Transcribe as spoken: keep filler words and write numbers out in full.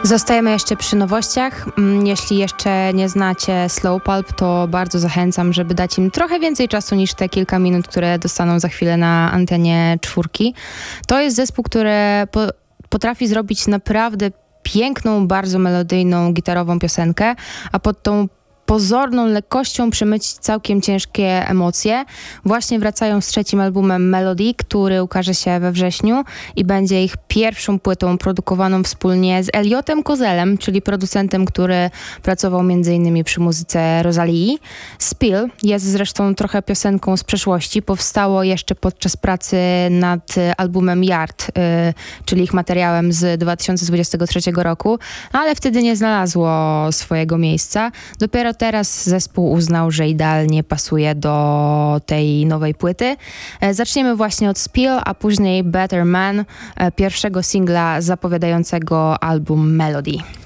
Zostajemy jeszcze przy nowościach. Mm, Jeśli jeszcze nie znacie Slow Pulp, to bardzo zachęcam, żeby dać im trochę więcej czasu niż te kilka minut, które dostaną za chwilę na antenie czwórki. To jest zespół, który po, potrafi zrobić naprawdę piękną, bardzo melodyjną, gitarową piosenkę, a pod tą pozorną lekkością przemycić całkiem ciężkie emocje. Właśnie wracają z trzecim albumem Melody, który ukaże się we wrześniu i będzie ich pierwszą płytą produkowaną wspólnie z Eliotem Kozelem, czyli producentem, który pracował między innymi przy muzyce Rosalii. Spill jest zresztą trochę piosenką z przeszłości. Powstało jeszcze podczas pracy nad albumem Yard, yy, czyli ich materiałem z dwa tysiące dwudziestego trzeciego roku, ale wtedy nie znalazło swojego miejsca. Dopiero teraz zespół uznał, że idealnie pasuje do tej nowej płyty. E, Zaczniemy właśnie od Spill, a później Better Man, e, pierwszego singla zapowiadającego album Melody.